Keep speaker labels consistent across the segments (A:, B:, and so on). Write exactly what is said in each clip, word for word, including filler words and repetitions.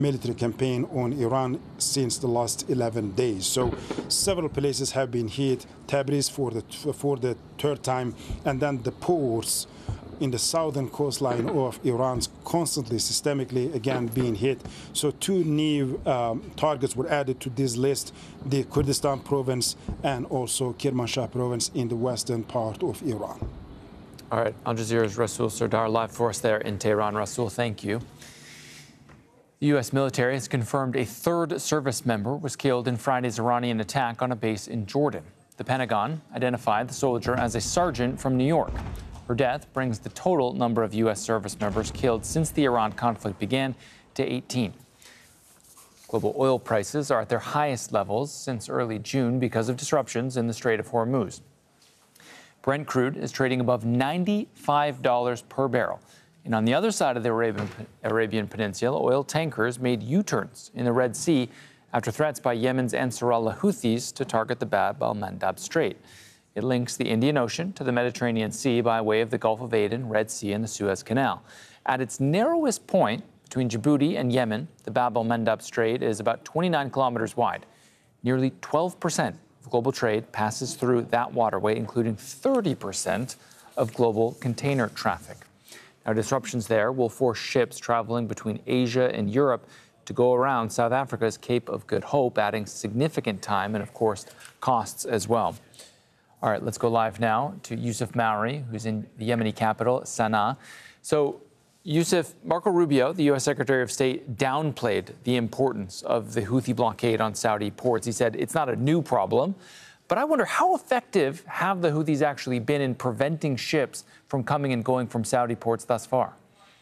A: military campaign on Iran since the last eleven days. So several places have been hit, Tabriz for the, for the third time, and then the ports in the southern coastline of Iran constantly, systemically, again, being hit. So two new um, targets were added to this list, the Kurdistan province and also Kermanshah province in the western part of Iran.
B: All right, Al Jazeera's Rasul Sardar live for us there in Tehran. Rasul, thank you. The U S military has confirmed a third service member was killed in Friday's Iranian attack on a base in Jordan. The Pentagon identified the soldier as a sergeant from New York. Her death brings the total number of U S service members killed since the Iran conflict began to eighteen. Global oil prices are at their highest levels since early June because of disruptions in the Strait of Hormuz. Brent crude is trading above ninety-five dollars per barrel. And on the other side of the Arabian, Arabian Peninsula, oil tankers made U-turns in the Red Sea after threats by Yemen's Ansar Allah Houthis to target the Bab al-Mandab Strait. It links the Indian Ocean to the Mediterranean Sea by way of the Gulf of Aden, Red Sea, and the Suez Canal. At its narrowest point between Djibouti and Yemen, the Bab al-Mandab Strait is about twenty-nine kilometers wide. Nearly twelve percent of global trade passes through that waterway, including thirty percent of global container traffic. Now, disruptions there will force ships traveling between Asia and Europe to go around South Africa's Cape of Good Hope, adding significant time and, of course, costs as well. All right, let's go live now to Yusuf Mauri, who's in the Yemeni capital, Sana'a. So, Yusuf, Marco Rubio, the U S Secretary of State, downplayed the importance of the Houthi blockade on Saudi ports. He said it's not a new problem. But I wonder, how effective have the Houthis actually been in preventing ships from coming and going from Saudi ports thus far?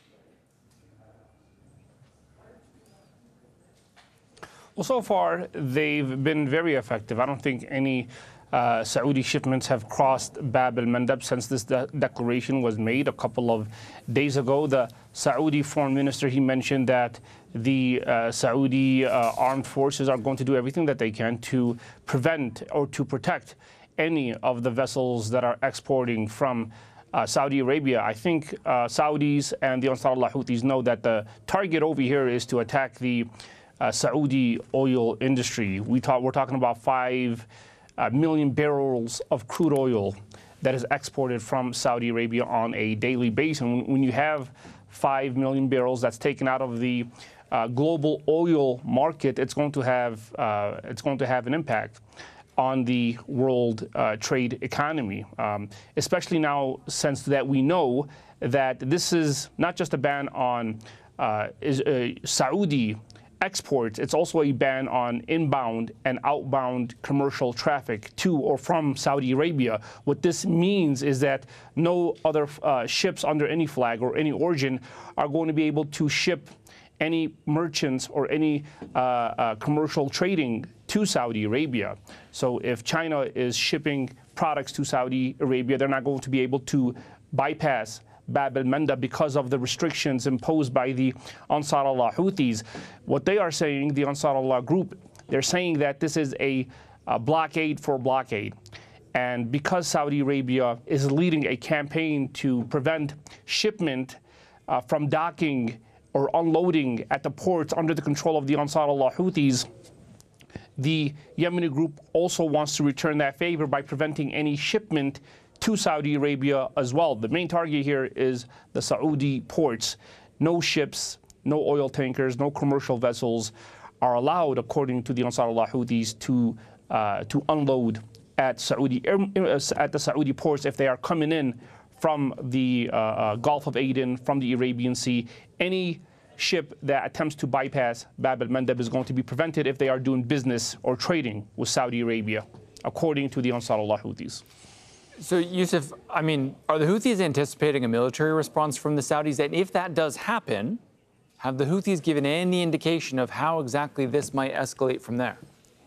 C: Well, so far, they've been very effective. I don't think any uh, Saudi shipments have crossed Bab al-Mandab since this de declaration was made a couple of days ago. The Saudi foreign minister, he mentioned that the uh, Saudi uh, armed forces are going to do everything that they can to prevent or to protect any of the vessels that are exporting from uh, Saudi Arabia. I think uh, Saudis and the Ansar Allah Houthis know that the target over here is to attack the uh, Saudi oil industry. We talk, we're talking about five uh, million barrels of crude oil that is exported from Saudi Arabia on a daily basis. And when you have five million barrels that's taken out of the uh, global oil market, it's going to have uh, it's going to have an impact on the world uh, trade economy, um, especially now since that we know that this is not just a ban on uh, is, uh, Saudi exports, it's also a ban on inbound and outbound commercial traffic to or from Saudi Arabia. What this means is that no other uh, ships under any flag or any origin are going to be able to ship any merchants or any uh, uh, commercial trading to Saudi Arabia. So if China is shipping products to Saudi Arabia, they're not going to be able to bypass Bab al-Mandab because of the restrictions imposed by the Ansar Allah Houthis. What they are saying, the Ansar Allah group, they're saying that this is a, a blockade for blockade. And because Saudi Arabia is leading a campaign to prevent shipment uh, from docking or unloading at the ports under the control of the Ansar Allah Houthis, the Yemeni group also wants to return that favor by preventing any shipment to Saudi Arabia as well. The main target here is the Saudi ports. No ships, no oil tankers, no commercial vessels are allowed, according to the Ansar Allah Houthis, to uh, to unload at Saudi at the Saudi ports if they are coming in from the uh, uh, Gulf of Aden, from the Arabian Sea. Any ship that attempts to bypass Bab al-Mandab is going to be prevented if they are doing business or trading with Saudi Arabia, according to the Ansar Allah Houthis.
B: So, Yusuf, I mean, are the Houthis anticipating a military response from the Saudis? And if that does happen, have the Houthis given any indication of how exactly this might escalate from there?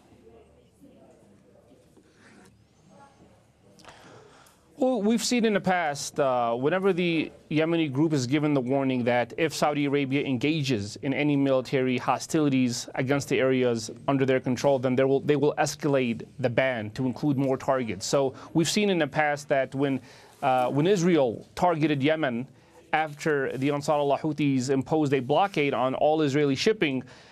C: Well, we've seen in the past, uh, whenever the Yemeni group is given the warning that if Saudi Arabia engages in any military hostilities against the areas under their control, then they will, they will escalate the ban to include more targets. So we've seen in the past that when, uh, when Israel targeted Yemen after the Ansarullah Houthis imposed a blockade on all Israeli shipping.